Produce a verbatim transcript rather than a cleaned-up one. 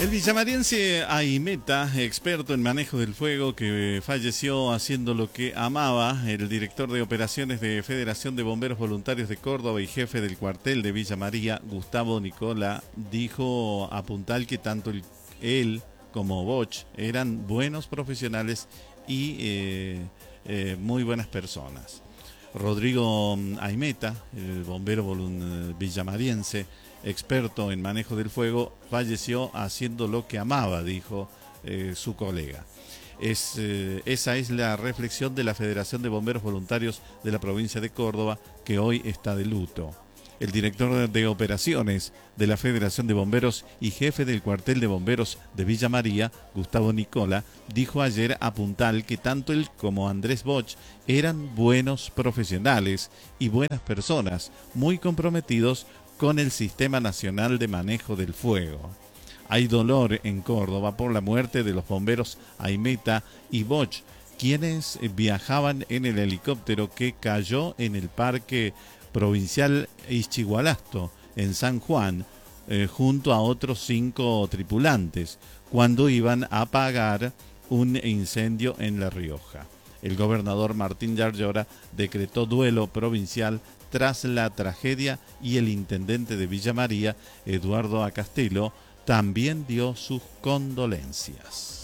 El villamariense Aimeta, experto en manejo del fuego, que falleció haciendo lo que amaba, el director de operaciones de Federación de Bomberos Voluntarios de Córdoba y jefe del cuartel de Villa María, Gustavo Nicola, dijo a Puntal que tanto el, él como Boch eran buenos profesionales y eh, eh, muy buenas personas. Rodrigo Aimeta, el bombero volun- villamariense, experto en manejo del fuego, falleció haciendo lo que amaba, dijo eh, su colega. Es, eh, esa es la reflexión de la Federación de Bomberos Voluntarios de la provincia de Córdoba, que hoy está de luto. El director de operaciones de la Federación de Bomberos y jefe del cuartel de bomberos de Villa María, Gustavo Nicola, dijo ayer a Puntal que tanto él como Andrés Boch eran buenos profesionales y buenas personas, muy comprometidos con el Sistema Nacional de Manejo del Fuego. Hay dolor en Córdoba por la muerte de los bomberos Aimeta y Boch, quienes viajaban en el helicóptero que cayó en el Parque Provincial Ischigualasto, en San Juan, eh, junto a otros cinco tripulantes, cuando iban a apagar un incendio en La Rioja. El gobernador Martín Yarlora decretó duelo provincial tras la tragedia y el intendente de Villa María, Eduardo Acastelo, también dio sus condolencias.